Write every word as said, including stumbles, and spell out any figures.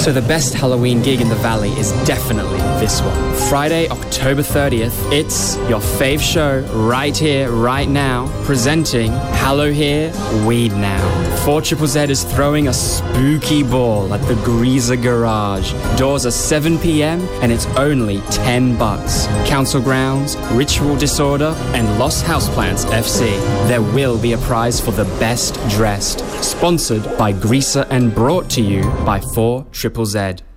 So the best Halloween gig in the Valley is definitely this one. Friday, October thirtieth, it's your fave show right here, right now, presenting Hallow Here, Weed Now. four Z Z Z is throwing a spooky ball at the Greaser Garage. Doors are seven p.m. and it's only ten bucks. Council Grounds, Ritual Disorder, and Lost Houseplants F C. There will be a prize for the best dressed. Sponsored by Greaser and brought to you by four Z Z Z.